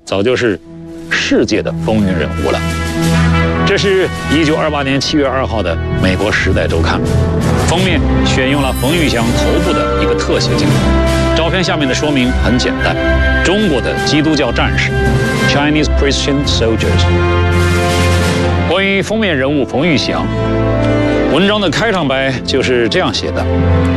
早就是世界的风云人物了。这是1928年7月2号的美国《时代周刊》，封面选用了冯玉祥头部的一个特写镜头。照片下面的说明很简单：中国的基督教战士 （Chinese Christian Soldiers）。关于封面人物冯玉祥，文章的开场白就是这样写的：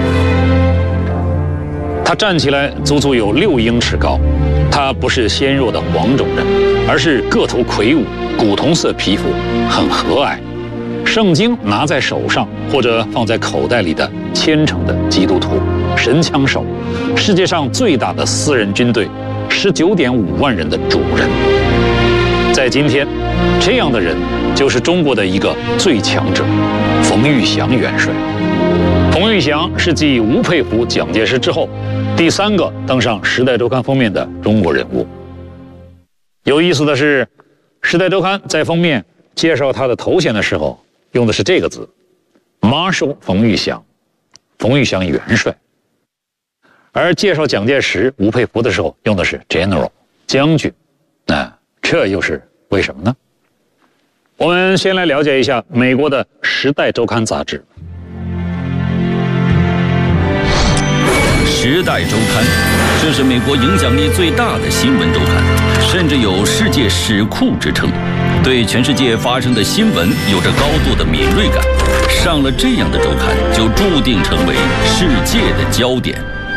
他站起来足足有6英尺高，他不是纤弱的黄种人，而是个头魁梧、古铜色皮肤，很和蔼。圣经拿在手上或者放在口袋里的虔诚的基督徒，神枪手，世界上最大的私人军队，19.5万人的主人。在今天，这样的人就是中国的一个最强者——冯玉祥元帅。冯玉祥是继吴佩孚、蒋介石之后第3个登上《时代周刊》封面的中国人物。有意思的是，《时代周刊》在封面介绍他的头衔的时候，用的是这个字 ：Marshal 冯玉祥，冯玉祥元帅。而介绍蒋介石、吴佩孚的时候，用的是 General 将军。这又是为什么呢？我们先来了解一下美国的《时代周刊》杂志。 《时代周刊》，这是美国影响力最大的新闻周刊，甚至有世界史库之称，对全世界发生的新闻有着高度的敏锐感。上了这样的周刊，就注定成为世界的焦点。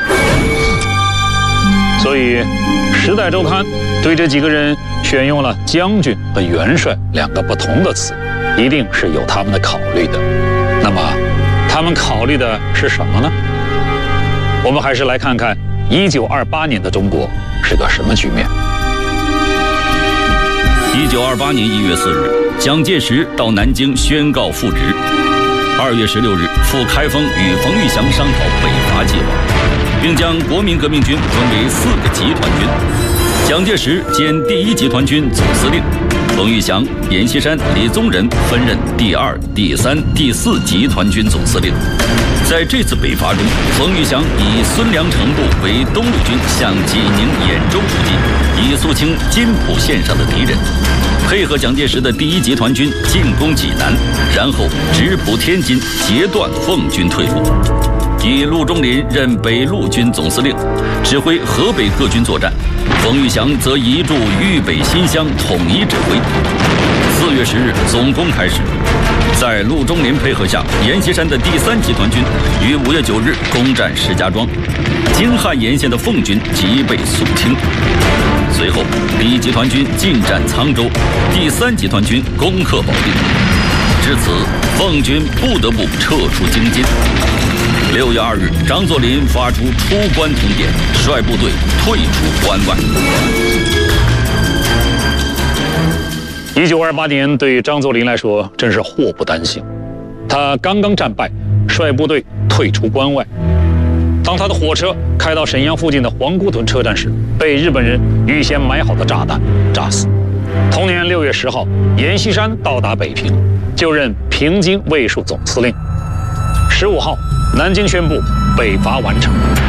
所以，《时代周刊》对这几个人选用了将军和元帅2个不同的词，一定是有他们的考虑的。那么，他们考虑的是什么呢？我们还是来看看1928年的中国是个什么局面。 1928年1月4日，蒋介石到南京宣告复职。2月16日，傅开封与冯玉祥商讨北伐计划，并将国民革命军分为4个集团军。蒋介石兼第1集团军总司令，冯玉祥、阎锡山、李宗仁分任第2、第3、第4集团军总司令。在这次北伐中，冯玉祥以孙良诚部为东路军向济宁、兖州出击，以肃清津浦线上的敌人，配合蒋介石的第1集团军进攻济南，然后直扑天津，截断奉军退路。以陆中麟任北路军总司令，指挥河北各军作战，冯玉祥则移驻豫北新乡，统一指挥。4月10日，总攻开始。在陆中麟配合下，阎锡山的第3集团军于5月9日攻占石家庄，京汉沿线的奉军即被肃清。随后，第1集团军进占沧州，第3集团军攻克保定。至此，奉军不得不撤出京津。6月2日，张作霖发出出关通电，率部队退出关外。 1928年对张作霖来说真是祸不单行，他刚刚战败，率部队退出关外。当他的火车开到沈阳附近的皇姑屯车站时，被日本人预先埋好的炸弹炸死。同年6月10号，阎锡山到达北平，就任平津卫戍总司令。15号，南京宣布北伐完成。